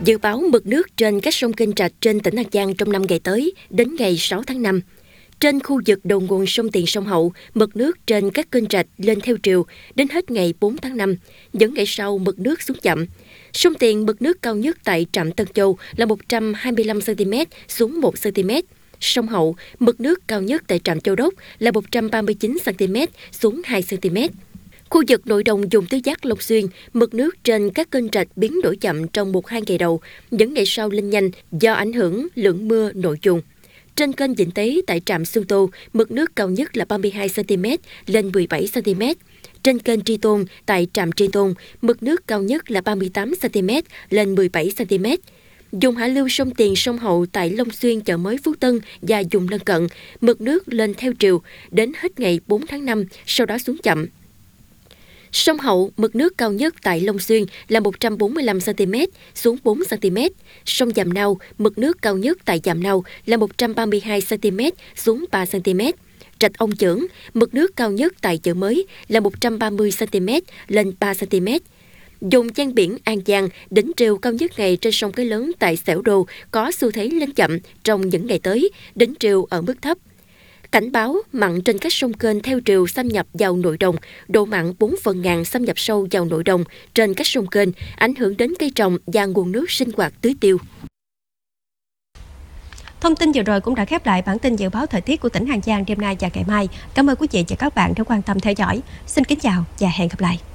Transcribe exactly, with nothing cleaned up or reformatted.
Dự báo mực nước trên các sông kênh rạch trên tỉnh An Giang trong năm ngày tới đến ngày sáu tháng năm. Trên khu vực đầu nguồn sông Tiền sông Hậu, mực nước trên các kênh rạch lên theo triều đến hết ngày bốn tháng năm, những ngày sau mực nước xuống chậm. Sông Tiền mực nước cao nhất tại trạm Tân Châu là một trăm hai mươi lăm xăng-ti-mét xuống một xăng-ti-mét. Sông Hậu, mực nước cao nhất tại trạm Châu Đốc là một trăm ba mươi chín xăng-ti-mét xuống hai xăng-ti-mét. Khu vực nội đồng vùng tứ giác Long Xuyên, mực nước trên các kênh rạch biến đổi chậm trong một hai ngày đầu, những ngày sau lên nhanh do ảnh hưởng lượng mưa nội vùng. Trên kênh Vĩnh Tế tại trạm Xuân Tô, mực nước cao nhất là ba mươi hai xăng-ti-mét lên mười bảy xăng-ti-mét. Trên kênh Tri Tôn tại trạm Tri Tôn, mực nước cao nhất là ba mươi tám xăng-ti-mét lên mười bảy xăng-ti-mét. Vùng hạ lưu sông Tiền sông Hậu tại Long Xuyên, Chợ Mới, Phú Tân và vùng lân cận, mực nước lên theo triều đến hết ngày bốn tháng năm, sau đó xuống chậm. Sông Hậu, mực nước cao nhất tại Long Xuyên là một trăm bốn mươi lăm xăng-ti-mét xuống bốn xăng-ti-mét. Sông Giàm Nao, mực nước cao nhất tại Giàm Nao là một trăm ba mươi hai xăng-ti-mét xuống ba xăng-ti-mét. Rạch Ông Chưởng, mực nước cao nhất tại Chợ Mới là một trăm ba mươi xăng-ti-mét lên ba xăng-ti-mét. Vùng ven biển An Giang, đỉnh triều cao nhất ngày trên sông Cái Lớn tại Xẻo Đô có xu thế lên chậm trong những ngày tới, đỉnh triều ở mức thấp. Cảnh báo mặn trên các sông kênh theo triều xâm nhập vào nội đồng, độ mặn bốn phần ngàn xâm nhập sâu vào nội đồng trên các sông kênh, ảnh hưởng đến cây trồng và nguồn nước sinh hoạt tưới tiêu. Thông tin vừa rồi cũng đã khép lại bản tin dự báo thời tiết của tỉnh An Giang đêm nay và ngày mai. Cảm ơn quý vị và các bạn đã quan tâm theo dõi. Xin kính chào và hẹn gặp lại.